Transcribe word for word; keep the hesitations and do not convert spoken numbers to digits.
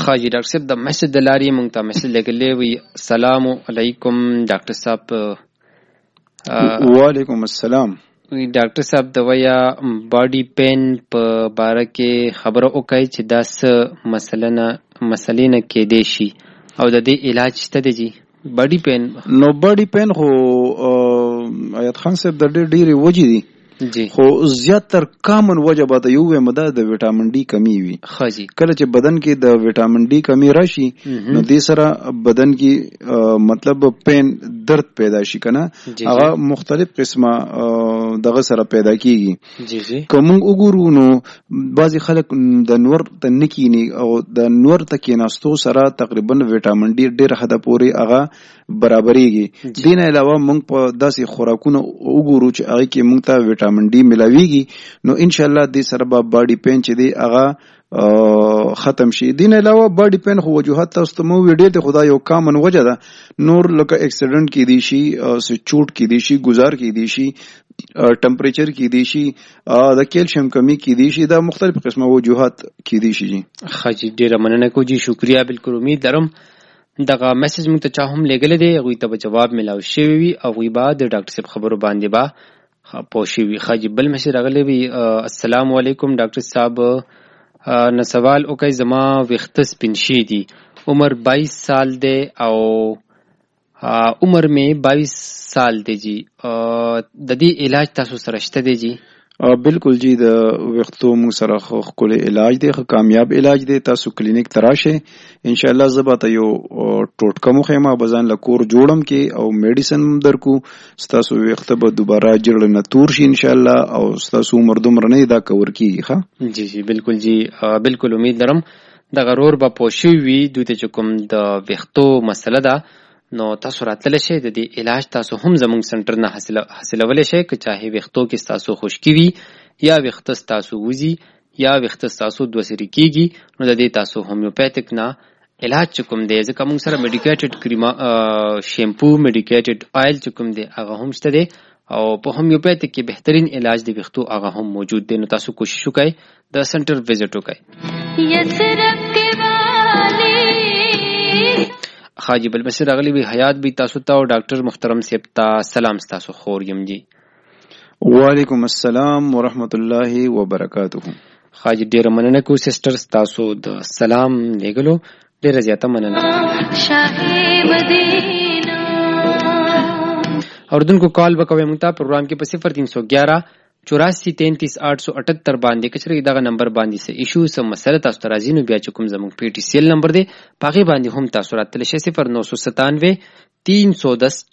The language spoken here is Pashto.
خاجي ډاکټر صاحب د میسج د لارې مونږ ته میسج لګلې وي. السلام علیکم ډاکټر صاحب. وعلیکم السلام. وی ډاکټر صاحب د ویا باډي پین په باره کې خبره وکړي چې دا څه مسله نه مسلې نه کېدې شي او د دې علاج شته دی جی باډي پین؟ نو باډي پین خو آیت خان صاحب د ډېر ډېرې وجې دي جی، خو زیاتر کامن وجه به یو وي مده د وټامین ډي کمی وي. خاجي کله چې بدن کې د وټامین ډي کمی راشي نو دې سره بدن کې مطلب پین درد پیدا شي کنه، هغه مختلف قسمه دغه سره پیدا کیږي. جی جی کوم وګورو نو بعضی خلک د نور ته نکینی او د نور ته کیناستو سره تقریبا وټامین ډي ډیر حد پورې هغه برابرېږي. دین علاوه موږ په داسې خوراکونو وګورو چې هغه کې موږ ته وټامین ډي ملاويږي نو ان شاء الله دې سره به باډي پین چې دی هغه ختم شي. دین علاوه باډي پین خو وجوهات تاسو ته مو ویډیو ته خدای یو کامن وجه ده، نور لکه اکسیډنټ کې دی شي، چوټ کې دی شي، گزار کې دی شي، ټمپریچر کې دی شي، د کیلشیم کمی کې دی شي، دا مختلف قسمه وجوهات کې دی شي. جی خاجي ډیره مننه کو جی، شکریا. بالکل امید لرم دغه میسج مونږ ته چا هم لګل دی هغوی ته به جواب ملاو شوی وي او هغوی به د ډاکټر صاحب خبرو باندې به پوه شوي وي. خاجي بل میسج راغلی وي. السلام علیکم ډاکټر صاحب، نه سوال وکړئ زما ویښته سپین شي دي، عمر بائیس سال دی او عمر می بائیس سال دی جی، د دې علاج تاسو سره شته دی جی؟ بالکل جی، د ویښتو موږ سره ښکلی علاج دی، کامیاب علاج دی. تاسو کلینیک ته راشئ ان شاء الله. زه به ته یو ټوټکه مخیمه به ځان له کور جوړم کې او میډیسن درکو، ستاسو ویښته به دوباره جړ نه تور شي ان شاء الله او ستاسو عمر دومره نه دا کور کیږي. ښه جی جی بالکل جی، بالکل امید لرم دغه رور به پوه شوي وي دوی ته چې کوم د ویښتو مسله ده نو تاسو راتلی شئ، د دې علاج تاسو هم زموږ سنټر نه حاصلولی شئ. که چاهې ویښتو کې ستاسو خشکي وي یا ویښته ستاسو وځي یا ویښته ستاسو دوه سري کېږي نو د دې تاسو هومیوپیتک نه علاج چې کوم دی، ځکه موږ سره میډیکیټډ کریما شیمپو میډیکیټډ آیل چې کوم دی هغه هم شته دی او په هومیوپیتک کې بهترین علاج د ویښتو هغه هم موجود دی. نو تاسو کوشش وکړئ د سنټر وزټ وکړئ. خاجي بل مسیر راغلی وي. حیات بی تاسو ته او ډاکټر محترم صاحب ته سلام، ستاسو خور یم جی. وعلیکم السلام ورحمت الله وبرکاته. خاجي ډیره مننه کو سسټر، ستاسو د سلام لګلو ډیره زیاته مننه. اوردونکو کال وکوي مونږ ته پروګرام کې په صفر تین سو گیارہ چوراسی تینتیس آٹھ سو اٹھتر باندې کچري دغه نمبر باندې سه ایشو سم مسله تاسو ته راځي نو بیا چې کوم زموږ پی ټی سی ایل نمبر دی پاغي باندې هم تاسو راتلی شئ صفر نو سو ستانوے تین سو دس